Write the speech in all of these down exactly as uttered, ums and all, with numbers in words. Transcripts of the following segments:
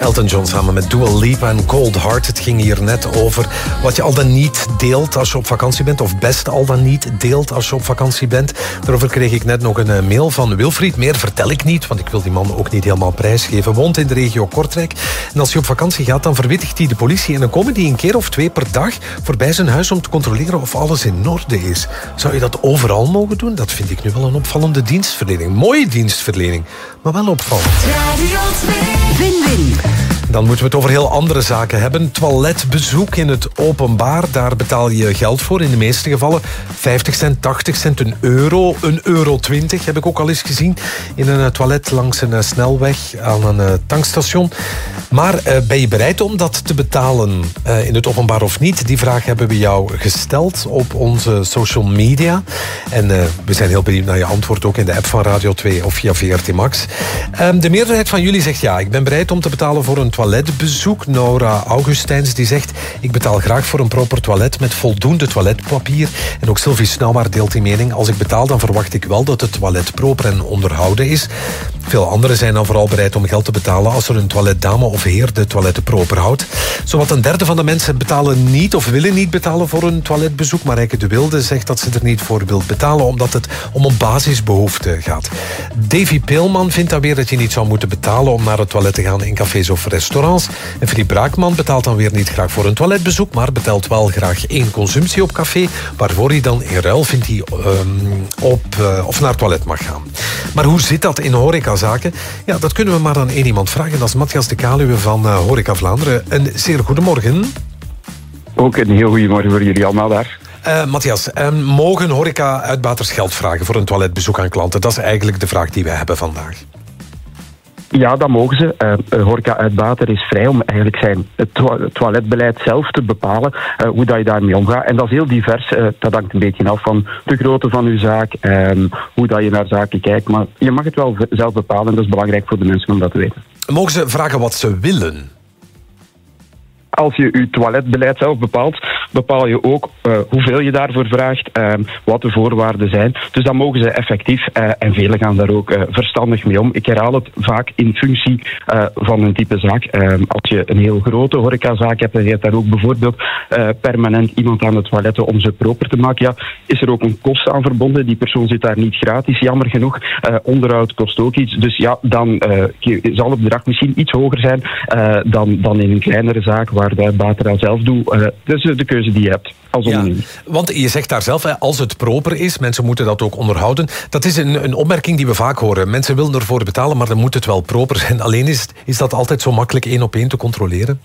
Elton John samen met Dua Lipa en Cold Heart. Het ging hier net over wat je al dan niet deelt als je op vakantie bent. Of best al dan niet deelt als je op vakantie bent. Daarover kreeg ik net nog een mail van Wilfried. Meer vertel ik niet, want ik wil die man ook niet helemaal prijsgeven. Woont in de regio Kortrijk. En als hij op vakantie gaat, dan verwittigt hij de politie. En dan komen die een keer of twee per dag voorbij zijn huis om te controleren of alles in orde is. Zou je dat overal mogen doen? Dat vind ik nu wel een opvallende dienstverlening. Mooie dienstverlening, maar wel opvallend. Radio twee. Win-win. Dan moeten we het over heel andere zaken hebben. Toiletbezoek in het openbaar, daar betaal je geld voor. In de meeste gevallen vijftig cent, tachtig cent, een euro. Een euro twintig heb ik ook al eens gezien. In een toilet langs een snelweg aan een tankstation. Maar uh, ben je bereid om dat te betalen uh, in het openbaar of niet? Die vraag hebben we jou gesteld op onze social media. En uh, we zijn heel benieuwd naar je antwoord ook in de app van Radio twee of via V R T Max. Uh, de meerderheid van jullie zegt ja, ik ben bereid om te betalen voor een toiletbezoek. Nora Augustijns die zegt, ik betaal graag voor een proper toilet met voldoende toiletpapier. En ook Sylvie Snauwaard deelt die mening. Als ik betaal, dan verwacht ik wel dat het toilet proper en onderhouden is. Veel anderen zijn dan vooral bereid om geld te betalen als er een toiletdame of heer de toiletten proper houdt. Zowat een derde van de mensen betalen niet of willen niet betalen voor een toiletbezoek. Marijke de Wilde zegt dat ze er niet voor wil betalen omdat het om een basisbehoefte gaat. Davy Peelman vindt dan weer dat je niet zou moeten betalen om naar het toilet te gaan in cafés of restaurants. En Philippe Braakman betaalt dan weer niet graag voor een toiletbezoek, maar betelt wel graag één consumptie op café, waarvoor hij dan in ruil vindt hij um, op uh, of naar het toilet mag gaan. Maar hoe zit dat in horecazaken? Ja, dat kunnen we maar aan één iemand vragen. Dat is Matthias de Kaluwe van uh, Horeca Vlaanderen. Een zeer goedemorgen. Ook een heel goedemorgen voor jullie allemaal daar. Uh, Matthias, uh, mogen horeca-uitbaters geld vragen voor een toiletbezoek aan klanten? Dat is eigenlijk de vraag die wij hebben vandaag. Ja, dat mogen ze. Uh, horeca-uitbater is vrij om eigenlijk zijn to- toiletbeleid zelf te bepalen, uh, hoe dat je daarmee omgaat. En dat is heel divers. Uh, dat hangt een beetje af van de grootte van uw zaak, um, hoe dat je naar zaken kijkt. Maar je mag het wel zelf bepalen en dat is belangrijk voor de mensen om dat te weten. Mogen ze vragen wat ze willen? Als je je toiletbeleid zelf bepaalt, bepaal je ook uh, hoeveel je daarvoor vraagt, uh, wat de voorwaarden zijn. Dus dat mogen ze effectief uh, en velen gaan daar ook uh, verstandig mee om. Ik herhaal het vaak in functie uh, van een type zaak. Uh, als je een heel grote horecazaak hebt en je hebt daar ook bijvoorbeeld uh, permanent iemand aan het toiletten om ze proper te maken, ja, is er ook een kost aan verbonden. Die persoon zit daar niet gratis, jammer genoeg. Uh, onderhoud kost ook iets. Dus ja, dan uh, zal het bedrag misschien iets hoger zijn uh, dan, dan in een kleinere zaak waar de uitbater al zelf doet. Uh, dat is de keuze die je hebt als ondernemer. Ja, want je zegt daar zelf, hè, als het proper is, mensen moeten dat ook onderhouden. Dat is een, een opmerking die we vaak horen. Mensen willen ervoor betalen, maar dan moet het wel proper zijn. Alleen is, is dat altijd zo makkelijk één op één te controleren?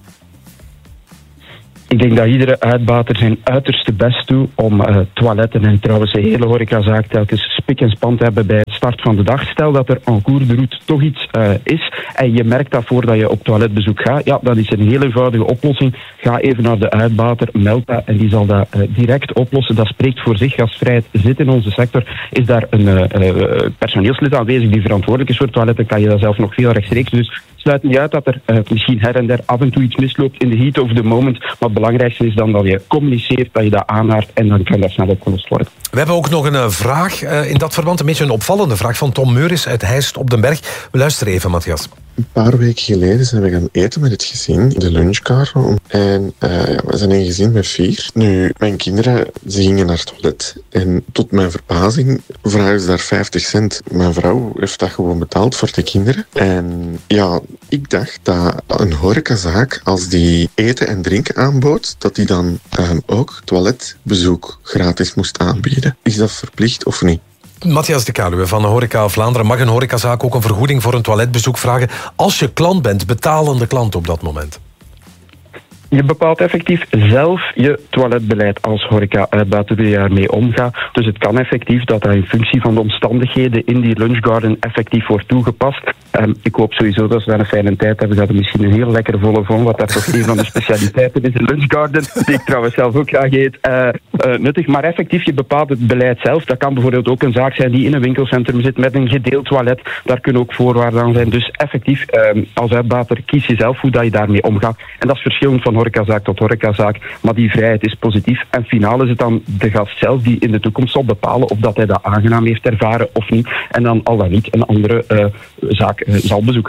Ik denk dat iedere uitbater zijn uiterste best doet om uh, toiletten en trouwens de hele horecazaak telkens spik en span te hebben bij het start van de dag. Stel dat er en cours de route toch iets uh, is en je merkt dat voordat je op toiletbezoek gaat, ja, dat is een heel eenvoudige oplossing. Ga even naar de uitbater, meld dat en die zal dat uh, direct oplossen. Dat spreekt voor zich. Gastvrijheid zit in onze sector. Is daar een uh, uh, personeelslid aanwezig die verantwoordelijk is voor toiletten, kan je dat zelf nog veel rechtstreeks. Dus sluit niet uit dat er uh, misschien her en der af en toe iets misloopt in de heat of the moment. Maar het belangrijkste is dan dat je communiceert, dat je dat aanhaalt en dan kan dat snel opgelost worden. We hebben ook nog een uh, vraag uh, in dat verband. Een beetje een opvallende vraag van Tom Meuris uit Heist op den Berg. We luisteren even, Matthias. Een paar weken geleden zijn we gaan eten met het gezin in de lunchcar. En uh, ja, we zijn een gezin met vier. Nu, mijn kinderen, ze gingen naar het toilet. En tot mijn verbazing vragen ze daar vijftig cent. Mijn vrouw heeft dat gewoon betaald voor de kinderen. En ja, ik dacht dat een horecazaak, als die eten en drinken aanbood, dat die dan um, ook toiletbezoek gratis moest aanbieden. Is dat verplicht of niet? Matthias de Kaluwe van Horeca Vlaanderen. Mag een horecazaak ook een vergoeding voor een toiletbezoek vragen als je klant bent, betalende klant op dat moment? Je bepaalt effectief zelf je toiletbeleid als horeca-uitbater die je daarmee omgaat. Dus het kan effectief dat dat in functie van de omstandigheden in die lunchgarden effectief wordt toegepast. Um, ik hoop sowieso dat ze daar een fijne tijd hebben. Ze hadden misschien een heel lekkere volle von, wat dat toch een van de specialiteiten is in lunchgarden, die ik trouwens zelf ook graag eet, uh, uh, nuttig. Maar effectief, je bepaalt het beleid zelf. Dat kan bijvoorbeeld ook een zaak zijn die in een winkelcentrum zit met een gedeeld toilet. Daar kunnen ook voorwaarden aan zijn. Dus effectief, um, als uitbater kies je zelf hoe dat je daarmee omgaat. En dat is verschillend van horecazaak tot horecazaak, maar die vrijheid is positief. En finaal is het dan de gast zelf die in de toekomst zal bepalen of dat hij dat aangenaam heeft ervaren of niet. En dan al dan niet een andere uh, zaak uh, zal bezoeken.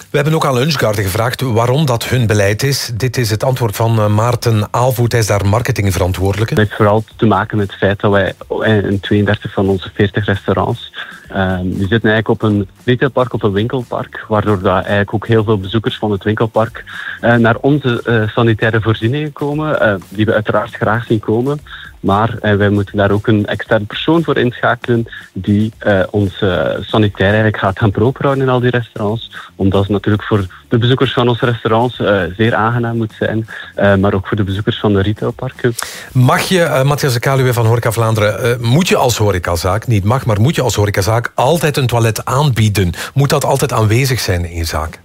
We hebben ook aan Lunchgarden gevraagd waarom dat hun beleid is. Dit is het antwoord van Maarten Aalvoet, hij is daar marketingverantwoordelijke. Het heeft vooral te maken met het feit dat wij in tweeëndertig van onze veertig restaurants... Uh, die zitten eigenlijk op een retailpark, op een winkelpark, waardoor dat eigenlijk ook heel veel bezoekers van het winkelpark uh, naar onze uh, sanitaire voorzieningen komen, uh, die we uiteraard graag zien komen. Maar uh, wij moeten daar ook een externe persoon voor inschakelen die uh, ons uh, sanitair eigenlijk gaat gaan proper houden in al die restaurants. Omdat het natuurlijk voor de bezoekers van onze restaurants uh, zeer aangenaam moet zijn, uh, maar ook voor de bezoekers van de retailparken. Mag je, uh, Matthias de Kaluwe van Horeca Vlaanderen, uh, moet je als horecazaak, niet mag, maar moet je als horecazaak altijd een toilet aanbieden? Moet dat altijd aanwezig zijn in je zaak?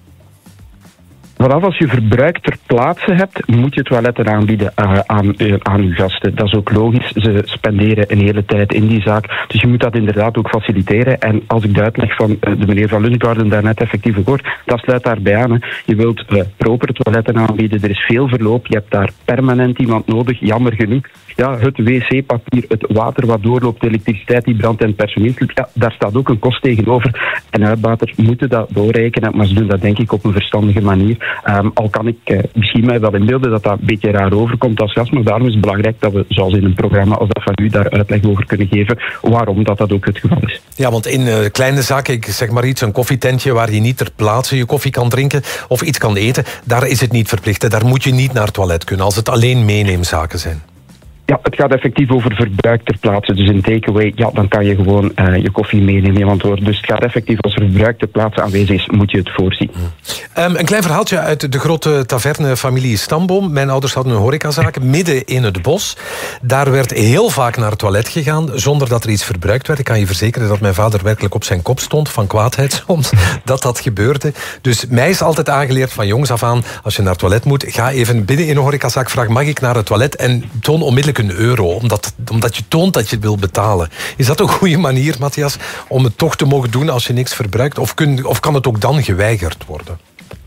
Vanaf als je verbruik ter plaatse hebt, moet je toiletten aanbieden uh, aan, uh, aan uw gasten. Dat is ook logisch. Ze spenderen een hele tijd in die zaak. Dus je moet dat inderdaad ook faciliteren. En als ik de uitleg van uh, de meneer van Lunchgarden daarnet effectief ook hoor, dat sluit daarbij aan. Hè. Je wilt uh, proper toiletten aanbieden. Er is veel verloop. Je hebt daar permanent iemand nodig. Jammer genoeg. Ja, het wc-papier, het water wat doorloopt, de elektriciteit die brandt en het personeel. Ja, daar staat ook een kost tegenover. En uitbaters moeten dat doorrekenen, maar ze doen dat denk ik op een verstandige manier. Um, al kan ik uh, misschien mij wel inbeelden dat dat een beetje raar overkomt als gast, maar daarom is het belangrijk dat we, zoals in een programma als dat van u, daar uitleg over kunnen geven waarom dat, dat ook het geval is. Ja, want in uh, kleine zaken, ik zeg maar iets, een koffietentje waar je niet ter plaatse je koffie kan drinken of iets kan eten, daar is het niet verplicht. Daar moet je niet naar het toilet kunnen als het alleen meeneemzaken zijn. Ja, het gaat effectief over verbruik ter plaatse. Dus in takeaway, ja, dan kan je gewoon uh, je koffie meenemen in antwoord. Dus het gaat effectief als verbruik ter plaatse aanwezig is, moet je het voorzien. Um, een klein verhaaltje uit de grote taverne familie Stamboom. Mijn ouders hadden een horecazaak midden in het bos. Daar werd heel vaak naar het toilet gegaan, zonder dat er iets verbruikt werd. Ik kan je verzekeren dat mijn vader werkelijk op zijn kop stond, van kwaadheid soms, dat dat gebeurde. Dus mij is altijd aangeleerd van jongs af aan, als je naar het toilet moet, ga even binnen in een horecazaak, vraag mag ik naar het toilet en toon onmiddellijk een euro, omdat, omdat je toont dat je het wil betalen. Is dat een goede manier, Matthias, om het toch te mogen doen als je niks verbruikt? Of, kun, of kan het ook dan geweigerd worden?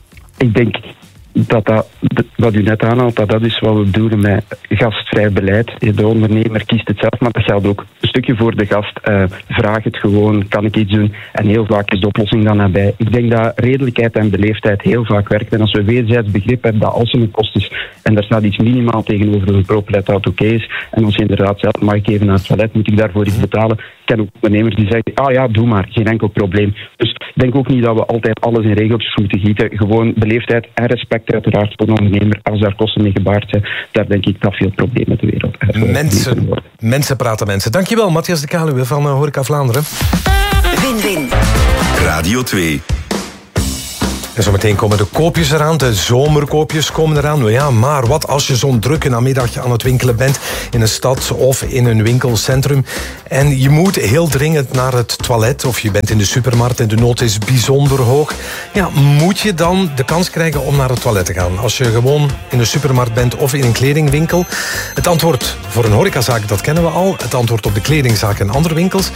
Ik denk dat dat, wat u net aanhaalt, dat dat is wat we bedoelen met gastvrij beleid. De ondernemer kiest het zelf, maar dat geldt ook een stukje voor de gast. Uh, vraag het gewoon, kan ik iets doen? En heel vaak is de oplossing dan nabij. Ik denk dat redelijkheid en beleefdheid heel vaak werkt. En als we wederzijds begrip hebben dat als er een kost is en daar staat iets minimaal tegenover een properheid dat oké is, en als je inderdaad zelf mag ik even naar het toilet, moet ik daarvoor iets betalen. Ik ken ook ondernemers die zeggen, ah ja, doe maar, geen enkel probleem. Dus ik denk ook niet dat we altijd alles in regeltjes moeten gieten. Gewoon beleefdheid en respect uiteraard voor een ondernemer. Als daar kosten mee gebaard zijn, daar denk ik dat veel problemen ter wereld uh, mensen, mensen praten mensen. Dankjewel, Matthias de Kaluwe van uh, Horeca Vlaanderen. Win-win. Radio twee. En zometeen komen de koopjes eraan, de zomerkoopjes komen eraan. Nou ja, maar wat als je zo'n drukke namiddag aan het winkelen bent in een stad of in een winkelcentrum en je moet heel dringend naar het toilet of je bent in de supermarkt en de nood is bijzonder hoog. Ja, moet je dan de kans krijgen om naar het toilet te gaan? Als je gewoon in de supermarkt bent of in een kledingwinkel. Het antwoord voor een horecazaak, dat kennen we al. Het antwoord op de kledingzaak en andere winkels.